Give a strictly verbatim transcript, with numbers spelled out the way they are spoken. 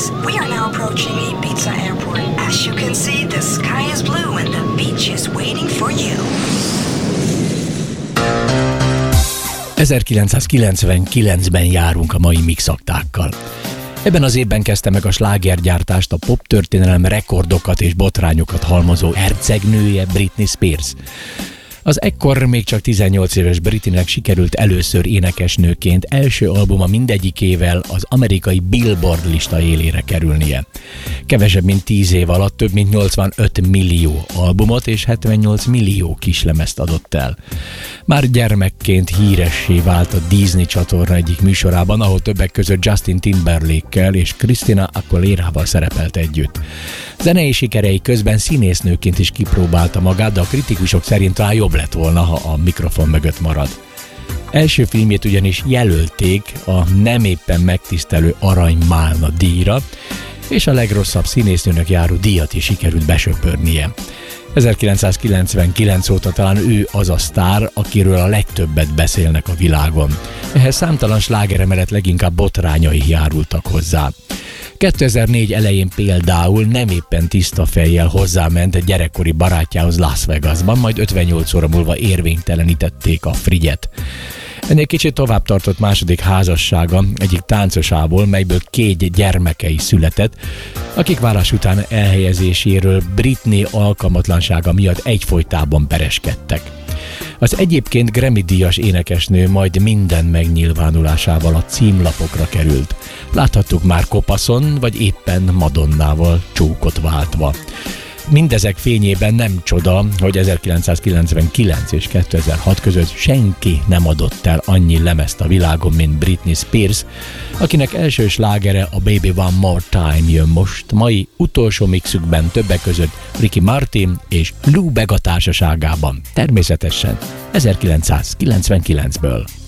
We are now approaching Ibiza Airport. As you can see, the sky is blue and the beach is waiting for you. ezerkilencszázkilencvenkilencben járunk a mai mixaktákkal. Ebben az évben kezdte meg a slágergyártást a poptörténelem rekordokat és botrányokat halmozó hercegnője Britney Spears. Az ekkor még csak tizennyolc éves Britneynek sikerült először énekesnőként első albuma mindegyikével az amerikai Billboard lista élére kerülnie. Kevesebb mint tíz év alatt több mint nyolcvanöt millió albumot és hetvennyolc millió kislemezt adott el. Már gyermekként híressé vált a Disney csatorna egyik műsorában, ahol többek között Justin Timberlake-kel és Christina Aguilérával szerepelt együtt. Zenei sikerei közben színésznőként is kipróbálta magát, de a kritikusok szerint talán jobb lett volna, ha a mikrofon mögött marad. Első filmjét ugyanis jelölték a nem éppen megtisztelő Arany Málna díjra, és a legrosszabb színésznőnek járó díjat is sikerült besöpörnie. ezerkilencszázkilencvenkilenc óta talán ő az a sztár, akiről a legtöbbet beszélnek a világon. Ehhez számtalan slágere mellett leginkább botrányai járultak hozzá. kétezer-négy elején például nem éppen tiszta fejjel hozzáment egy gyerekkori barátjához Las Vegasban, majd ötvennyolc óra múlva érvénytelenítették a frigyet. Ennél kicsit tovább tartott második házassága egyik táncosából, melyből két gyermekei született, akik válás után elhelyezéséről Britney alkalmatlansága miatt egyfolytában pereskedtek. Az egyébként Grammy-díjas énekesnő majd minden megnyilvánulásával a címlapokra került. Láthattuk már kopaszon, vagy éppen Madonnával csókot váltva. Mindezek fényében nem csoda, hogy ezerkilencszázkilencvenkilenc és kétezer-hat között senki nem adott el annyi lemezt a világon, mint Britney Spears, akinek első slágere a Baby One More Time jön most, mai utolsó mixükben többek között Ricky Martin és Lou Bega társaságában, természetesen ezerkilencszázkilencvenkilencből.